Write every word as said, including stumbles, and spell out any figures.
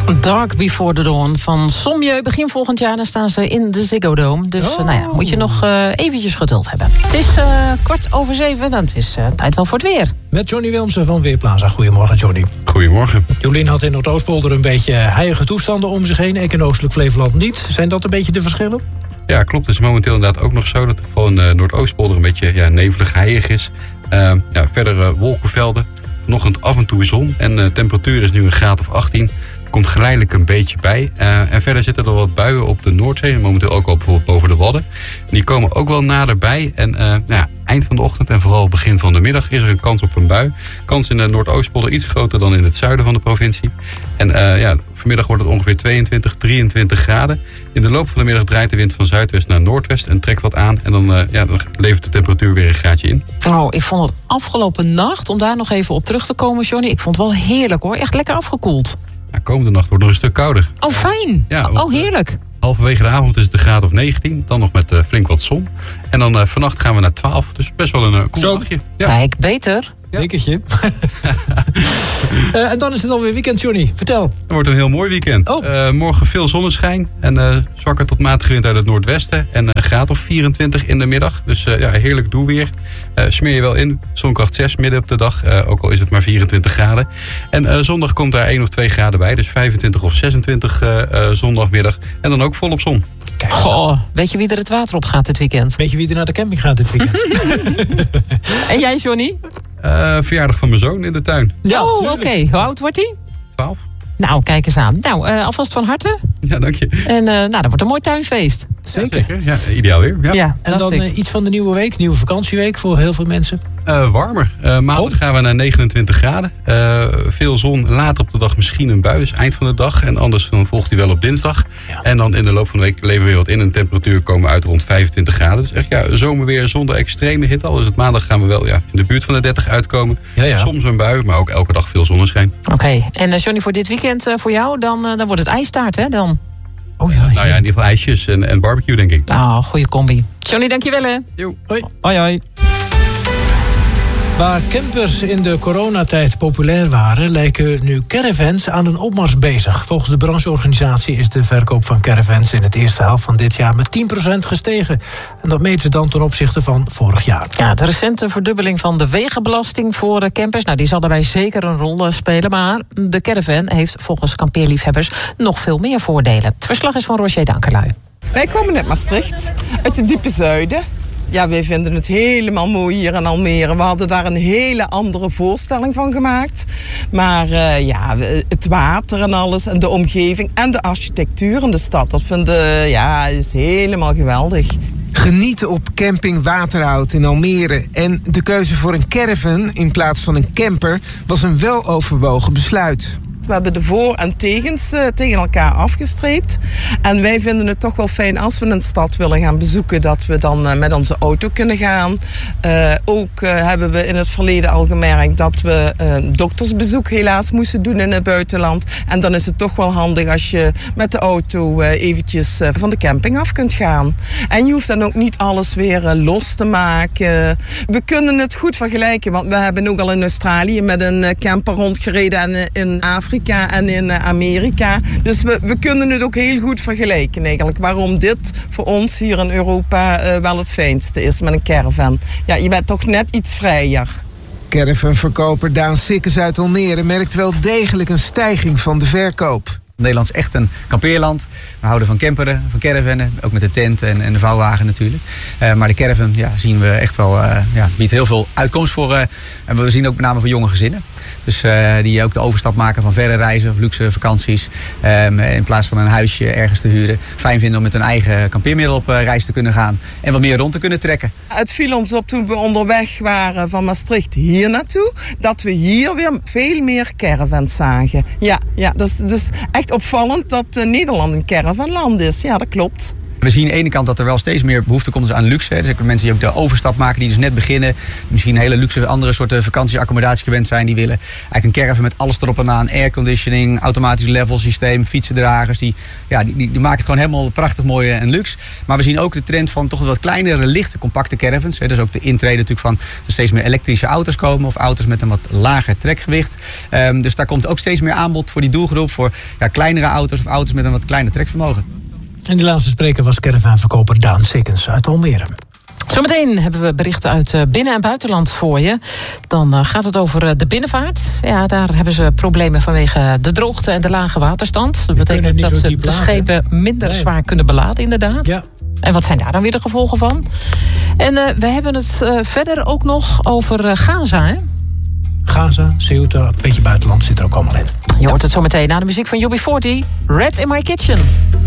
Dark Before the Dawn van Sommieu. Begin volgend jaar dan staan ze in de Ziggo Dome. Dus oh. uh, nou ja, moet je nog uh, eventjes geduld hebben. Het is uh, kwart over zeven, dan het is uh, tijd wel voor het weer. Met Johnny Wilmsen van Weerplaza. Goedemorgen, Johnny. Goedemorgen. Jolien had in Noordoostpolder een beetje heilige toestanden om zich heen. Ik in Oostelijk Flevoland niet. Zijn dat een beetje de verschillen? Ja, klopt. Het is momenteel inderdaad ook nog zo dat het gewoon uh, Noordoostpolder een beetje ja, nevelig, heilig is. Uh, ja, verder uh, wolkenvelden. Vanochtend af en toe zon. En de uh, temperatuur is nu een graad of achttien. Komt geleidelijk een beetje bij. Uh, en verder zitten er wat buien op de Noordzee. Momenteel ook al bijvoorbeeld boven de Wadden. Die komen ook wel naderbij. En uh, nou ja, eind van de ochtend en vooral begin van de middag is er een kans op een bui. Kans in de Noordoostpolder iets groter dan in het zuiden van de provincie. En uh, ja, vanmiddag wordt het ongeveer tweeëntwintig, drieëntwintig graden. In de loop van de middag draait de wind van zuidwest naar noordwest en trekt wat aan. En dan, uh, ja, dan levert de temperatuur weer een graadje in. Oh, ik vond het afgelopen nacht, om daar nog even op terug te komen, Johnny. Ik vond het wel heerlijk hoor. Echt lekker afgekoeld. Ja, komende nacht wordt nog een stuk kouder. Oh, fijn. Ja, want, oh, heerlijk. Halverwege de avond is het de graad of negentien. Dan nog met uh, flink wat zon. En dan uh, vannacht gaan we naar twaalf. Dus best wel een uh, koel dagje. Ja. Kijk, beter. Ja. Bekertje. uh, en dan is het alweer weekend, Johnny. Vertel. Het wordt een heel mooi weekend. Oh. Uh, morgen veel zonneschijn. En uh, zwakke tot matige wind uit het noordwesten. En uh, een graad of vierentwintig in de middag. Dus uh, ja, heerlijk doelweer. Uh, smeer je wel in. Zonkracht zes midden op de dag. Uh, ook al is het maar vierentwintig graden. En uh, zondag komt daar één of twee graden bij. Dus vijfentwintig of zesentwintig uh, uh, zondagmiddag. En dan ook volop zon. Kijk. Goh, weet je wie er het water op gaat dit weekend? Weet je wie er naar de camping gaat dit weekend? En jij, Johnny? Uh, verjaardag van mijn zoon in de tuin. Ja, oh, oké. Okay. Hoe oud wordt hij? twaalf. Nou, kijk eens aan. Nou, uh, alvast van harte. Ja, dank je. En uh, nou, dat wordt een mooi tuinfeest. Zeker. Ja, zeker. Ja, ideaal weer. Ja. Ja, en dan uh, iets van de nieuwe week, nieuwe vakantieweek voor heel veel mensen. Uh, warmer. Uh, maandag gaan we naar negenentwintig graden. Uh, veel zon, later op de dag misschien een bui. Dus eind van de dag. En anders dan volgt hij wel op dinsdag. Ja. En dan in de loop van de week leven we weer wat in. En de temperatuur komen uit rond vijfentwintig graden. Dus echt ja, zomerweer zonder extreme hitte. Al is het maandag gaan we wel ja, in de buurt van de dertig uitkomen. Ja, ja. Soms een bui, maar ook elke dag veel zonneschijn. Oké. Okay. En uh, Johnny, voor dit weekend uh, voor jou, dan, uh, dan wordt het ijstaart, hè? Dan. Oh ja, nou ja, in ieder geval ijsjes en, en barbecue, denk ik. Nou, oh, goede combi. Johnny, dankjewel hè. Jo. Hoi. Hoi, hoi. Waar campers in de coronatijd populair waren, lijken nu caravans aan een opmars bezig. Volgens de brancheorganisatie is de verkoop van caravans in het eerste helft van dit jaar met tien procent gestegen. En dat meten ze dan ten opzichte van vorig jaar. Ja, de recente verdubbeling van de wegenbelasting voor campers, nou, die zal daarbij zeker een rol spelen. Maar de caravan heeft volgens kampeerliefhebbers nog veel meer voordelen. Het verslag is van Roger Dankerlui. Wij komen uit Maastricht, uit het diepe zuiden. Ja, wij vinden het helemaal mooi hier in Almere. We hadden daar een hele andere voorstelling van gemaakt. Maar uh, ja, het water en alles en de omgeving en de architectuur in de stad, dat vinden, ja, is helemaal geweldig. Genieten op camping Waterhout in Almere. En de keuze voor een caravan in plaats van een camper was een weloverwogen besluit. We hebben de voor- en tegens uh, tegen elkaar afgestreept. En wij vinden het toch wel fijn als we een stad willen gaan bezoeken, dat we dan uh, met onze auto kunnen gaan. Uh, ook uh, hebben we in het verleden al gemerkt dat we uh, doktersbezoek helaas moesten doen in het buitenland. En dan is het toch wel handig als je met de auto uh, eventjes uh, van de camping af kunt gaan. En je hoeft dan ook niet alles weer uh, los te maken. We kunnen het goed vergelijken, want we hebben ook al in Australië met een uh, camper rondgereden en uh, in Afrika en in Amerika. Dus we, we kunnen het ook heel goed vergelijken eigenlijk. Waarom dit voor ons hier in Europa uh, wel het fijnste is met een caravan. Ja, je bent toch net iets vrijer. Caravanverkoper Daan Sikkes uit Almere merkt wel degelijk een stijging van de verkoop. Nederland is echt een kampeerland. We houden van camperen, van caravannen. Ook met de tent en, en de vouwwagen natuurlijk. Uh, maar de caravan ja, zien we echt wel, uh, ja, biedt heel veel uitkomst voor. Uh, en we zien ook met name voor jonge gezinnen. Dus uh, die ook de overstap maken van verre reizen of luxe vakanties. Um, in plaats van een huisje ergens te huren. Fijn vinden om met een eigen kampeermiddel op uh, reis te kunnen gaan. En wat meer rond te kunnen trekken. Het viel ons op toen we onderweg waren van Maastricht hier naartoe. Dat we hier weer veel meer caravans zagen. Ja, ja, dat is dus echt opvallend dat uh, Nederland een caravanland is. Ja, dat klopt. We zien aan de ene kant dat er wel steeds meer behoefte komt aan luxe. Dus mensen die ook de overstap maken, die dus net beginnen. Misschien hele luxe andere soorten vakantieaccommodatie gewend zijn. Die willen eigenlijk een caravan met alles erop en aan. Airconditioning, automatisch level systeem, fietsendragers. Die, ja, die, die, die maken het gewoon helemaal prachtig mooi en luxe. Maar we zien ook de trend van toch wat kleinere, lichte, compacte caravans. Dus ook de intrede natuurlijk van er steeds meer elektrische auto's komen. Of auto's met een wat lager trekgewicht. Um, dus daar komt ook steeds meer aanbod voor die doelgroep. Voor ja, kleinere auto's of auto's met een wat kleiner trekvermogen. En de laatste spreker was caravanverkoper Daan Sikkens uit Almere. Zometeen hebben we berichten uit binnen- en buitenland voor je. Dan uh, gaat het over de binnenvaart. Ja, daar hebben ze problemen vanwege de droogte en de lage waterstand. Dat betekent dat ze de schepen minder nee. zwaar kunnen beladen, inderdaad. Ja. En wat zijn daar dan weer de gevolgen van? En uh, we hebben het uh, verder ook nog over uh, Gaza, hè? Gaza, Ceuta, een beetje buitenland zit er ook allemaal in. Je hoort het zo meteen na de muziek van U B veertig. Red in My Kitchen.